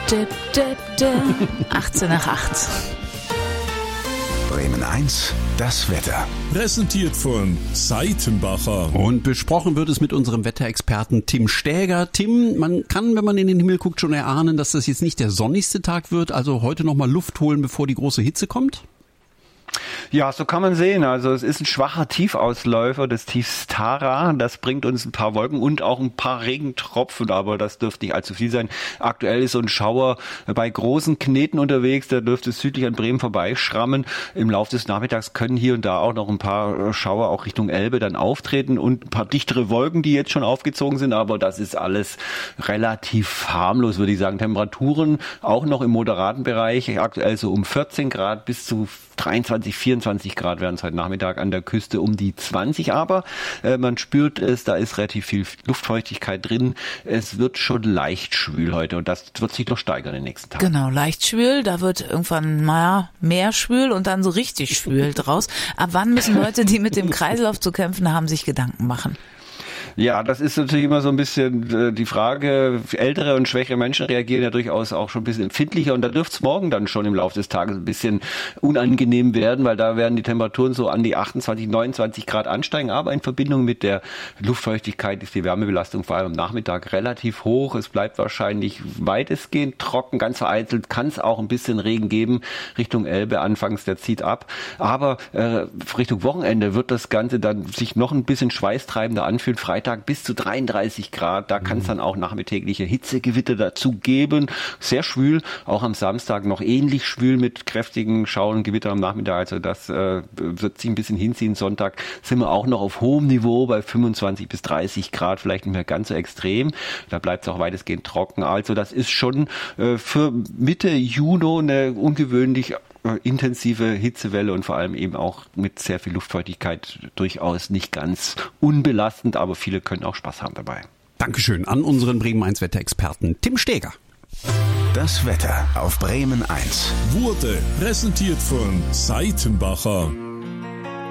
dip, dip, dip. 18 nach 8. Bremen 1, das Wetter. Präsentiert von Seitenbacher. Und besprochen wird es mit unserem Wetterexperten Tim Stäger. Tim, man kann, wenn man in den Himmel guckt, schon erahnen, dass das jetzt nicht der sonnigste Tag wird. Also heute nochmal Luft holen, bevor die große Hitze kommt? Ja, so kann man sehen. Also es ist ein schwacher Tiefausläufer des Tiefs Tara. Das bringt uns ein paar Wolken und auch ein paar Regentropfen, aber das dürfte nicht allzu viel sein. Aktuell ist so ein Schauer bei großen Kneten unterwegs, der dürfte südlich an Bremen vorbeischrammen. Im Laufe des Nachmittags können hier und da auch noch ein paar Schauer auch Richtung Elbe dann auftreten und ein paar dichtere Wolken, die jetzt schon aufgezogen sind, aber das ist alles relativ harmlos, würde ich sagen. Temperaturen auch noch im moderaten Bereich, aktuell so um 14 Grad bis zu 23, 24 Grad werden es heute Nachmittag an der Küste um die 20, aber man spürt es, da ist relativ viel Luftfeuchtigkeit drin. Es wird schon leicht schwül heute und das wird sich noch steigern in den nächsten Tagen. Genau, leicht schwül, da wird irgendwann mal mehr schwül und dann so richtig schwül draus. Ab wann müssen Leute, die mit dem Kreislauf zu kämpfen haben, sich Gedanken machen? Ja, das ist natürlich immer so ein bisschen die Frage. Ältere und schwächere Menschen reagieren ja durchaus auch schon ein bisschen empfindlicher und da dürfte es morgen dann schon im Laufe des Tages ein bisschen unangenehm werden, weil da werden die Temperaturen so an die 28, 29 Grad ansteigen, aber in Verbindung mit der Luftfeuchtigkeit ist die Wärmebelastung vor allem am Nachmittag relativ hoch. Es bleibt wahrscheinlich weitestgehend trocken, ganz vereinzelt kann es auch ein bisschen Regen geben Richtung Elbe anfangs, der zieht ab, aber Richtung Wochenende wird das Ganze dann sich noch ein bisschen schweißtreibender anfühlen. Freitag bis zu 33 Grad, da kann es dann auch nachmittägliche Hitzegewitter dazu geben. Sehr schwül, auch am Samstag noch ähnlich schwül mit kräftigen Schauern und Gewittern am Nachmittag, also das wird sich ein bisschen hinziehen. Sonntag sind wir auch noch auf hohem Niveau bei 25 bis 30 Grad, vielleicht nicht mehr ganz so extrem. Da bleibt es auch weitestgehend trocken. Also das ist schon für Mitte Juni eine ungewöhnlich intensive Hitzewelle und vor allem eben auch mit sehr viel Luftfeuchtigkeit durchaus nicht ganz unbelastend, aber viele können auch Spaß haben dabei. Dankeschön an unseren Bremen 1 Wetterexperten Tim Stäger. Das Wetter auf Bremen 1 Wurde präsentiert von Seitenbacher.